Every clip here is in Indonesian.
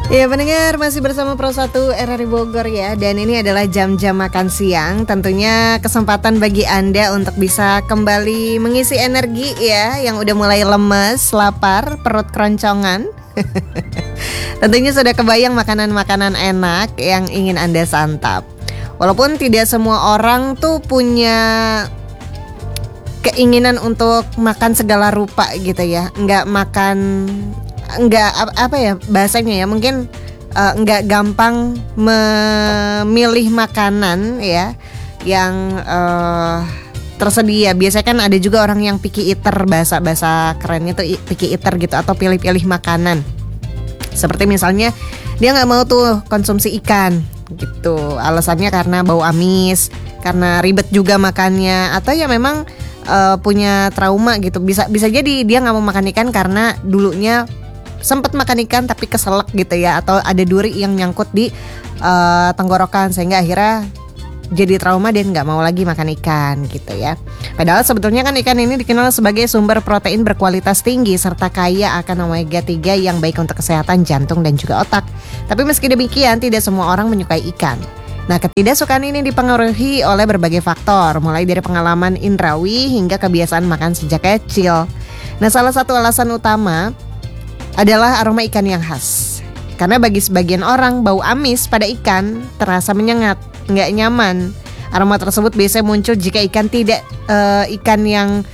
Ya pendengar, masih bersama Pro 1 RRI Bogor ya. Dan ini adalah jam-jam makan siang. Tentunya kesempatan bagi Anda untuk bisa kembali mengisi energi ya, yang udah mulai lemes, lapar, perut keroncongan. Tentunya sudah kebayang makanan-makanan enak yang ingin Anda santap. Walaupun tidak semua orang tuh punya keinginan untuk makan segala rupa gitu ya. Nggak apa ya bahasanya ya, mungkin nggak gampang memilih makanan ya yang tersedia. Biasanya kan ada juga orang yang picky eater, bahasa kerennya tuh picky eater gitu, atau pilih-pilih makanan. Seperti misalnya dia nggak mau tuh konsumsi ikan gitu, alasannya karena bau amis, karena ribet juga makannya, atau ya memang punya trauma gitu. Bisa jadi dia nggak mau makan ikan karena dulunya sempat makan ikan tapi keselak gitu ya, atau ada duri yang nyangkut di tenggorokan sehingga akhirnya jadi trauma dan nggak mau lagi makan ikan gitu ya. Padahal sebetulnya kan ikan ini dikenal sebagai sumber protein berkualitas tinggi serta kaya akan omega 3 yang baik untuk kesehatan jantung dan juga otak. Tapi meski demikian tidak semua orang menyukai ikan. Nah, ketidaksukaan ini dipengaruhi oleh berbagai faktor, mulai dari pengalaman indrawi hingga kebiasaan makan sejak kecil. Nah, salah satu alasan utama adalah aroma ikan yang khas. Karena bagi sebagian orang, bau amis pada ikan terasa menyengat, nggak nyaman. Aroma tersebut biasanya muncul jika ikan tidak ikan yang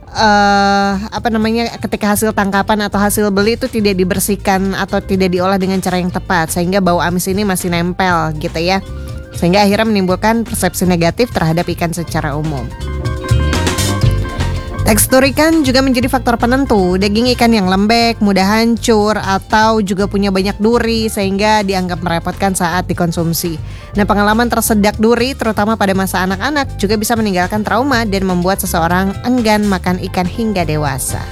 ketika hasil tangkapan atau hasil beli itu tidak dibersihkan atau tidak diolah dengan cara yang tepat, sehingga bau amis ini masih nempel gitu ya. Sehingga akhirnya menimbulkan persepsi negatif terhadap ikan secara umum. Tekstur ikan juga menjadi faktor penentu. Daging ikan yang lembek, mudah hancur, atau juga punya banyak duri sehingga dianggap merepotkan saat dikonsumsi. Nah, pengalaman tersedak duri terutama pada masa anak-anak juga bisa meninggalkan trauma dan membuat seseorang enggan makan ikan hingga dewasa.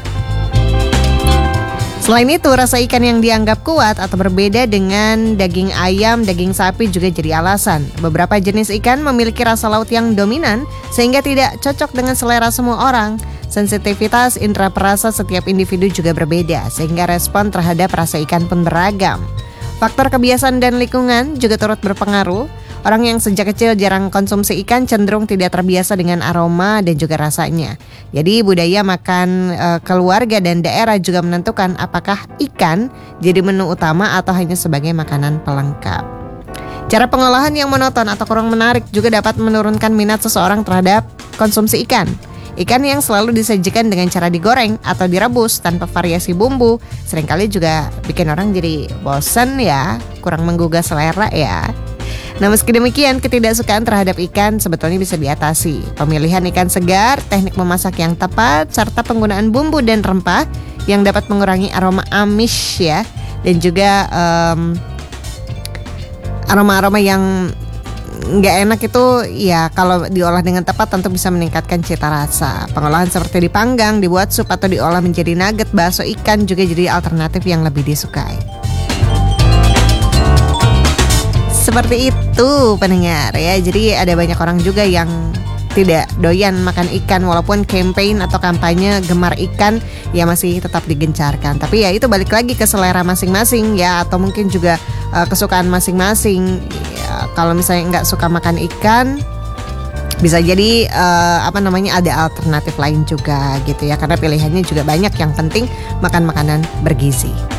Selain itu, rasa ikan yang dianggap kuat atau berbeda dengan daging ayam, daging sapi juga jadi alasan. Beberapa jenis ikan memiliki rasa laut yang dominan sehingga tidak cocok dengan selera semua orang. Sensitivitas indera perasa setiap individu juga berbeda sehingga respon terhadap rasa ikan pun beragam. Faktor kebiasaan dan lingkungan juga turut berpengaruh. Orang yang sejak kecil jarang konsumsi ikan cenderung tidak terbiasa dengan aroma dan juga rasanya. Jadi budaya makan keluarga dan daerah juga menentukan apakah ikan jadi menu utama atau hanya sebagai makanan pelengkap. Cara pengolahan yang monoton atau kurang menarik juga dapat menurunkan minat seseorang terhadap konsumsi ikan. Ikan yang selalu disajikan dengan cara digoreng atau direbus tanpa variasi bumbu seringkali juga bikin orang jadi bosan ya, kurang menggugah selera ya. Nah, meski demikian, ketidaksukaan terhadap ikan sebetulnya bisa diatasi. Pemilihan ikan segar, teknik memasak yang tepat, serta penggunaan bumbu dan rempah yang dapat mengurangi aroma amis ya. Dan juga aroma-aroma yang nggak enak itu ya kalau diolah dengan tepat tentu bisa meningkatkan cita rasa. Pengolahan seperti dipanggang, dibuat sup atau diolah menjadi nugget bakso ikan juga jadi alternatif yang lebih disukai. Seperti itu pendengar ya. Jadi ada banyak orang juga yang tidak doyan makan ikan walaupun campaign atau kampanye gemar ikan ya masih tetap digencarkan. Tapi ya itu balik lagi ke selera masing-masing ya, atau mungkin juga kesukaan masing-masing ya. Kalau misalnya nggak suka makan ikan, bisa jadi ada alternatif lain juga gitu ya, karena pilihannya juga banyak. Yang penting makan makanan bergizi.